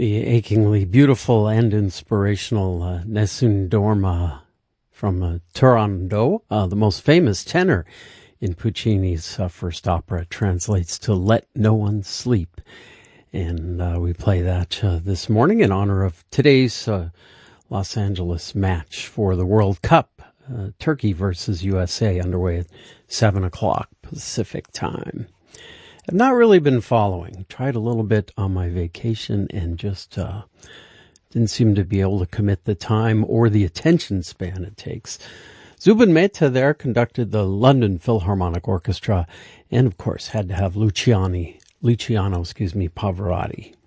The achingly beautiful and inspirational Nessun Dorma from Turandot, the most famous tenor in Puccini's first opera, translates to "Let No One Sleep." And we play that this morning in honor of today's Los Angeles match for the World Cup, Turkey versus USA, underway at 7 o'clock Pacific time. I've not really been following. Tried a little bit on my vacation and just didn't seem to be able to commit the time or the attention span it takes. Zubin Mehta there conducted the London Philharmonic Orchestra and, of course, had to have Luciano Pavarotti.